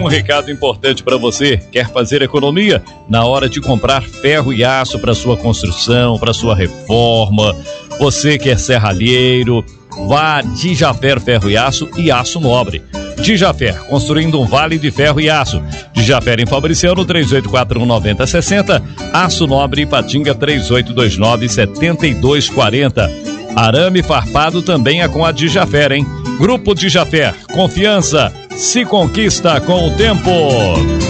um recado importante para você. Quer fazer economia na hora de comprar ferro e aço para sua construção, para sua reforma? Você que é serralheiro, vá a Dijafer Ferro e Aço Nobre. Dijafer, construindo um vale de ferro e aço. Dijafer em Fabriciano, 3841-9060. Aço Nobre, Ipatinga, 3829-7240. Arame farpado também é com a Dijafer, hein? Grupo Dijafer, confiança se conquista com o tempo.